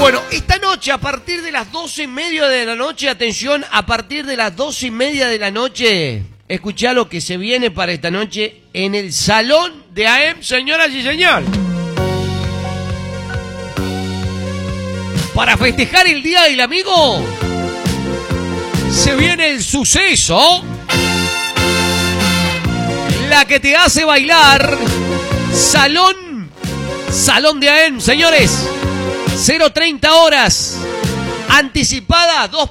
Bueno, esta noche a partir de las 12:30 de la noche, atención, a partir de las 12:30 de la noche, escuchá lo que se viene para esta noche en el Salón de AM, señoras y señores. Para festejar el Día del Amigo, se viene el suceso, la que te hace bailar, Salón de AM, señores. 0:30 horas, anticipada 2